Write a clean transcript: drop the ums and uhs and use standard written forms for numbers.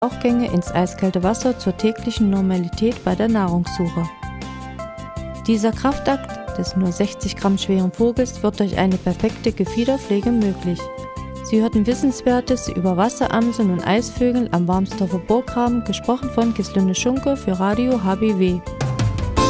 Tauchgänge ins eiskalte Wasser zur täglichen Normalität bei der Nahrungssuche. Dieser Kraftakt des nur 60 Gramm schweren Vogels wird durch eine perfekte Gefiederpflege möglich. Sie hörten Wissenswertes über Wasseramseln und Eisvögel am Warmsdorfer Burggraben, gesprochen von Ghislaine Schunke für Radio HBW.